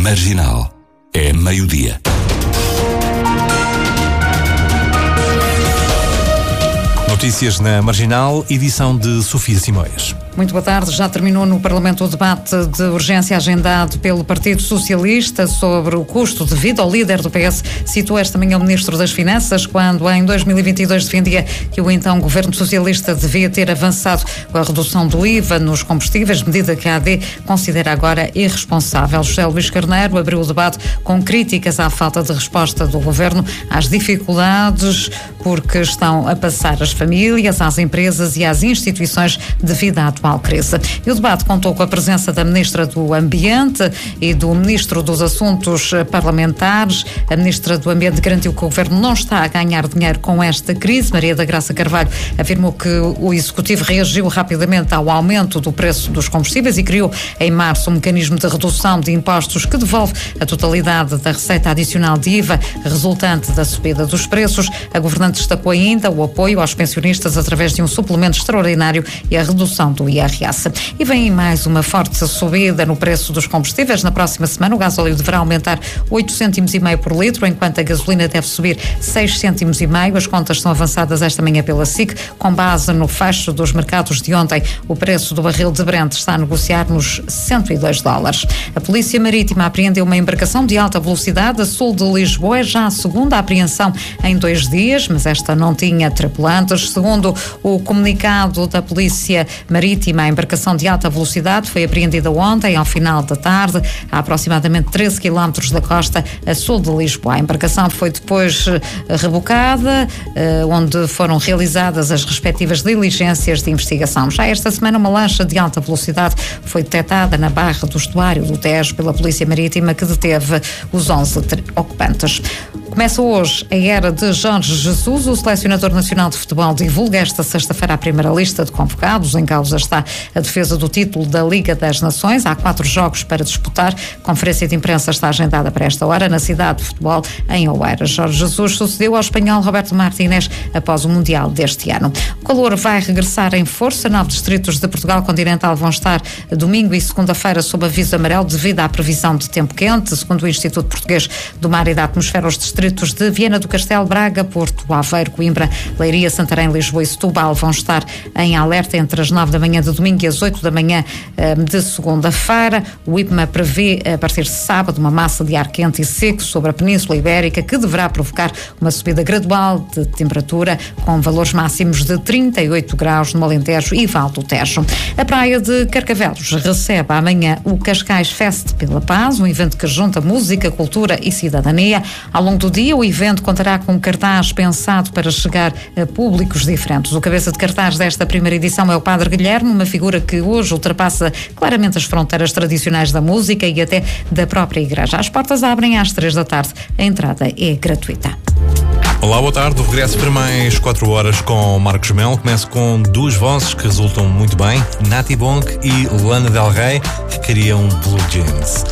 Marginal. É meio-dia. Notícias na Marginal, edição de Sofia Simões. Muito boa tarde. Já terminou no Parlamento o debate de urgência agendado pelo Partido Socialista sobre o custo de vida. O líder do PS citou esta manhã o Ministro das Finanças quando em 2022 defendia que o então Governo Socialista devia ter avançado com a redução do IVA nos combustíveis, medida que a AD considera agora irresponsável. José Luís Carneiro abriu o debate com críticas à falta de resposta do Governo às dificuldades porque estão a passar as famílias, às empresas e às instituições devido à atual crise. E o debate contou com a presença da Ministra do Ambiente e do Ministro dos Assuntos Parlamentares. A Ministra do Ambiente garantiu que o Governo não está a ganhar dinheiro com esta crise. Maria da Graça Carvalho afirmou que o Executivo reagiu rapidamente ao aumento do preço dos combustíveis e criou em março um mecanismo de redução de impostos que devolve a totalidade da receita adicional de IVA resultante da subida dos preços. A governante destacou ainda o apoio aos pensionistas através de um suplemento extraordinário e a redução do IRS. E vem mais uma forte subida no preço dos combustíveis. Na próxima semana o gasóleo deverá aumentar 8,5 cêntimos por litro, enquanto a gasolina deve subir 6,5 cêntimos. As contas são avançadas esta manhã pela SIC. Com base no fecho dos mercados de ontem, o preço do barril de Brent está a negociar nos $102. A Polícia Marítima apreendeu uma embarcação de alta velocidade a sul de Lisboa. É já a segunda apreensão em 2 dias, mas esta não tinha tripulantes. Segundo o comunicado da Polícia Marítima, a embarcação de alta velocidade foi apreendida ontem, ao final da tarde, a aproximadamente 13 quilómetros da costa a sul de Lisboa. A embarcação foi depois rebocada, onde foram realizadas as respectivas diligências de investigação. Já esta semana, uma lancha de alta velocidade foi detectada na barra do estuário do Tejo pela Polícia Marítima, que deteve os 11 ocupantes. Começa hoje a era de Jorge Jesus. O selecionador nacional de futebol divulga esta sexta-feira a primeira lista de convocados. Em causa está a defesa do título da Liga das Nações. Há 4 jogos para disputar. Conferência de imprensa está agendada para esta hora na cidade de futebol, em Oeiras. Jorge Jesus sucedeu ao espanhol Roberto Martínez após o Mundial deste ano. O calor vai regressar em força. 9 distritos de Portugal continental vão estar domingo e segunda-feira sob aviso amarelo devido à previsão de tempo quente. Segundo o Instituto Português do Mar e da Atmosfera, os distritos de Viana do Castelo, Braga, Porto, Aveiro, Coimbra, Leiria, Santarém, Lisboa e Setúbal vão estar em alerta entre as 9 da manhã de domingo e as 8 da manhã de segunda-feira. O IPMA prevê, a partir de sábado, uma massa de ar quente e seco sobre a Península Ibérica que deverá provocar uma subida gradual de temperatura com valores máximos de 38 graus no Alentejo e Val do Tejo. A praia de Carcavelos recebe amanhã o Cascais Fest pela Paz, um evento que junta música, cultura e cidadania. Ao longo do dia, o evento contará com um cartaz pensado para chegar a públicos diferentes. O cabeça de cartaz desta primeira edição é o Padre Guilherme, uma figura que hoje ultrapassa claramente as fronteiras tradicionais da música e até da própria igreja. As portas abrem às 3 da tarde. A entrada é gratuita. Olá, boa tarde. O regresso para mais 4 horas com Marcos Melo. Começo com 2 vozes que resultam muito bem. Nati Bonk e Lana Del Rey, que criam Blue Jeans.